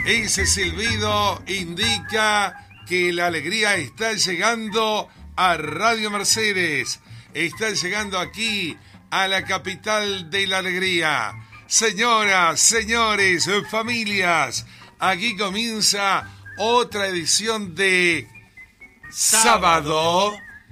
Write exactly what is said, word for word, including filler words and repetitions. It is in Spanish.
Ese silbido indica que la alegría está llegando a Radio Mercedes. Está llegando aquí a la capital de la alegría. Señoras, señores, familias, aquí comienza otra edición de Sábado